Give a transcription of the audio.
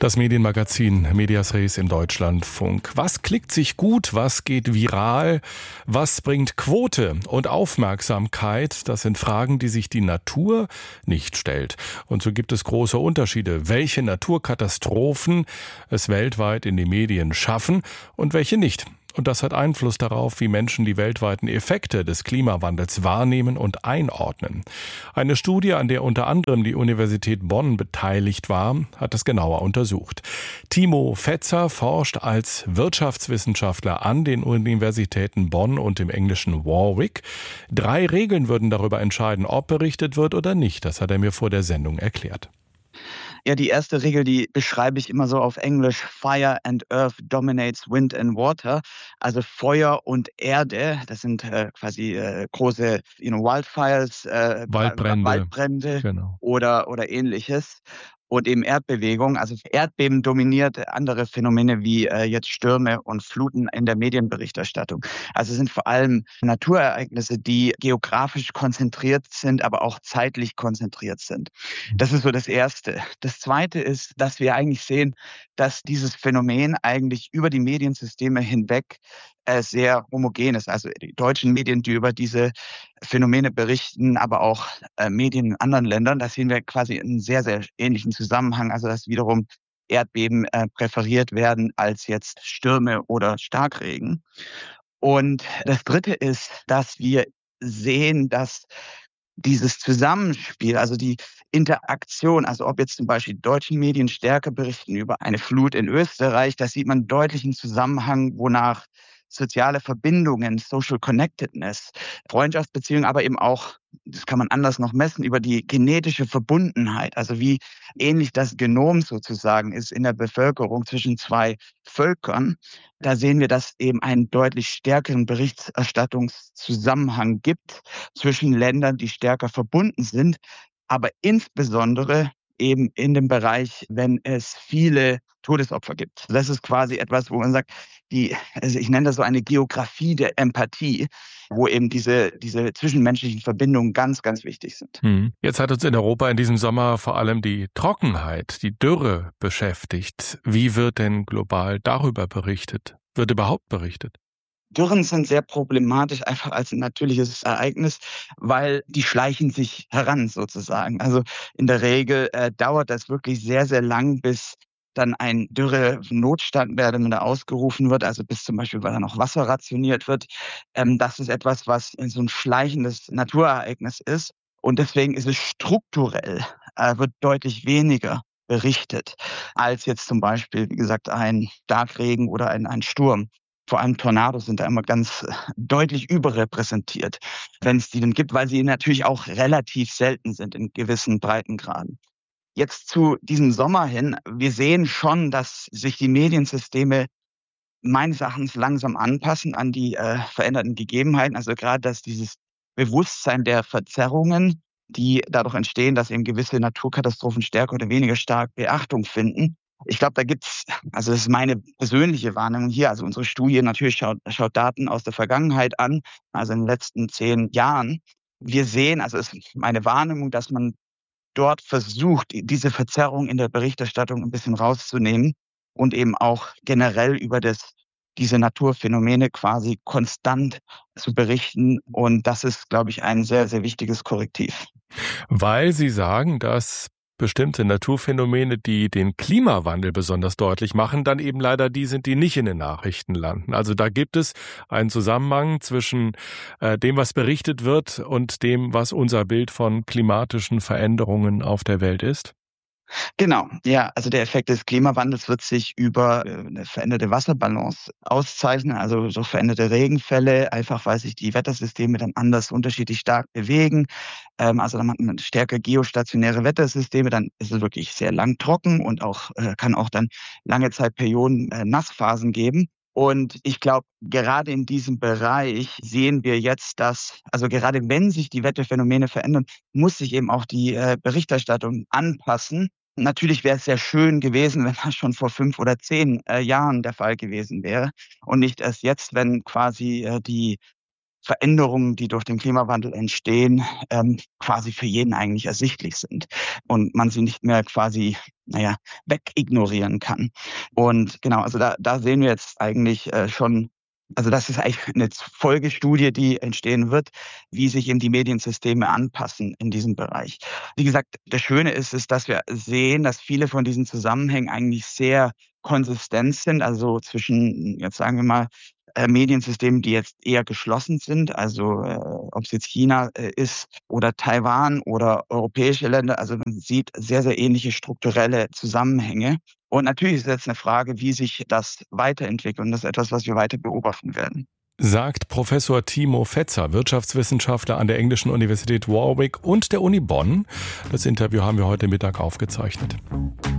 Das Medienmagazin Medias Res im Deutschlandfunk. Was klickt sich gut? Was geht viral? Was bringt Quote und Aufmerksamkeit? Das sind Fragen, die sich die Natur nicht stellt. Und so gibt es große Unterschiede, welche Naturkatastrophen es weltweit in die Medien schaffen und welche nicht. Und das hat Einfluss darauf, wie Menschen die weltweiten Effekte des Klimawandels wahrnehmen und einordnen. Eine Studie, an der unter anderem die Universität Bonn beteiligt war, hat das genauer untersucht. Timo Fetzer forscht als Wirtschaftswissenschaftler an den Universitäten Bonn und dem englischen Warwick. 3 Regeln würden darüber entscheiden, ob berichtet wird oder nicht. Das hat er mir vor der Sendung erklärt. Ja, die erste Regel, die beschreibe ich immer so auf Englisch. Fire and Earth dominates wind and water. Also Feuer und Erde, das sind quasi große Wildfires, Waldbrände genau. oder ähnliches. Und eben Erdbewegung, also Erdbeben dominiert andere Phänomene wie jetzt Stürme und Fluten in der Medienberichterstattung. Also es sind vor allem Naturereignisse, die geografisch konzentriert sind, aber auch zeitlich konzentriert sind. Das ist so das Erste. Das Zweite ist, dass wir eigentlich sehen, dass dieses Phänomen eigentlich über die Mediensysteme hinweg sehr homogen ist. Also die deutschen Medien, die über diese Phänomene berichten, aber auch Medien in anderen Ländern, da sehen wir quasi einen sehr, sehr ähnlichen Zusammenhang. Also dass wiederum Erdbeben präferiert werden als jetzt Stürme oder Starkregen. Und das Dritte ist, dass wir sehen, dass dieses Zusammenspiel, also die Interaktion, also ob jetzt zum Beispiel die deutschen Medien stärker berichten über eine Flut in Österreich, da sieht man deutlichen Zusammenhang, wonach soziale Verbindungen, Social Connectedness, Freundschaftsbeziehungen, aber eben auch, das kann man anders noch messen, über die genetische Verbundenheit, also wie ähnlich das Genom sozusagen ist in der Bevölkerung zwischen 2 Völkern. Da sehen wir, dass eben einen deutlich stärkeren Berichterstattungszusammenhang gibt zwischen Ländern, die stärker verbunden sind, aber insbesondere eben in dem Bereich, wenn es viele Todesopfer gibt. Das ist quasi etwas, wo man sagt, also ich nenne das so eine Geografie der Empathie, wo eben diese zwischenmenschlichen Verbindungen ganz, ganz wichtig sind. Jetzt hat uns in Europa in diesem Sommer vor allem die Trockenheit, die Dürre beschäftigt. Wie wird denn global darüber berichtet? Wird überhaupt berichtet? Dürren sind sehr problematisch, einfach als ein natürliches Ereignis, weil die schleichen sich heran sozusagen. Also in der Regel dauert das wirklich sehr, sehr lang, bis dann ein Dürrenotstand mehr oder minder ausgerufen wird, also bis zum Beispiel, weil dann noch Wasser rationiert wird. Das ist etwas, was so ein schleichendes Naturereignis ist. Und deswegen ist es strukturell, wird deutlich weniger berichtet, als jetzt zum Beispiel, wie gesagt, ein Starkregen oder ein Sturm. Vor allem Tornados sind da immer ganz deutlich überrepräsentiert, wenn es die denn gibt, weil sie natürlich auch relativ selten sind in gewissen Breitengraden. Jetzt zu diesem Sommer hin, wir sehen schon, dass sich die Mediensysteme meines Erachtens langsam anpassen an die veränderten Gegebenheiten. Also gerade, dass dieses Bewusstsein der Verzerrungen, die dadurch entstehen, dass eben gewisse Naturkatastrophen stärker oder weniger stark Beachtung finden. Ich glaube, da gibt's, also das ist meine persönliche Wahrnehmung hier, also unsere Studie natürlich schaut Daten aus der Vergangenheit an, also in den letzten 10 Jahren. Wir sehen, also es ist meine Wahrnehmung, dass man dort versucht, diese Verzerrung in der Berichterstattung ein bisschen rauszunehmen und eben auch generell über diese Naturphänomene quasi konstant zu berichten. Und das ist, glaube ich, ein sehr, sehr wichtiges Korrektiv. Weil Sie sagen, dass bestimmte Naturphänomene, die den Klimawandel besonders deutlich machen, dann eben leider die sind, die nicht in den Nachrichten landen. Also da gibt es einen Zusammenhang zwischen dem, was berichtet wird und dem, was unser Bild von klimatischen Veränderungen auf der Welt ist. Genau, ja, also der Effekt des Klimawandels wird sich über eine veränderte Wasserbalance auszeichnen, also so veränderte Regenfälle, einfach weil sich die Wettersysteme dann anders unterschiedlich stark bewegen. Also dann hat man stärker geostationäre Wettersysteme, dann ist es wirklich sehr lang trocken und auch kann auch dann lange Zeitperioden Nassphasen geben. Und ich glaube, gerade in diesem Bereich sehen wir jetzt, dass, also gerade wenn sich die Wetterphänomene verändern, muss sich eben auch die Berichterstattung anpassen. Natürlich wäre es sehr schön gewesen, wenn das schon vor 5 oder 10 Jahren der Fall gewesen wäre und nicht erst jetzt, wenn quasi die Veränderungen, die durch den Klimawandel entstehen, quasi für jeden eigentlich ersichtlich sind und man sie nicht mehr quasi, wegignorieren kann. Und genau, also da sehen wir jetzt eigentlich schon, also das ist eigentlich eine Folgestudie, die entstehen wird, wie sich eben die Mediensysteme anpassen in diesem Bereich. Wie gesagt, das Schöne ist, dass wir sehen, dass viele von diesen Zusammenhängen eigentlich sehr konsistent sind, also zwischen, jetzt sagen wir mal, Mediensystemen, die jetzt eher geschlossen sind, also ob es jetzt China ist oder Taiwan oder europäische Länder, also man sieht sehr, sehr ähnliche strukturelle Zusammenhänge. Und natürlich ist jetzt eine Frage, wie sich das weiterentwickelt. Und das ist etwas, was wir weiter beobachten werden. Sagt Professor Timo Fetzer, Wirtschaftswissenschaftler an der Englischen Universität Warwick und der Uni Bonn. Das Interview haben wir heute Mittag aufgezeichnet.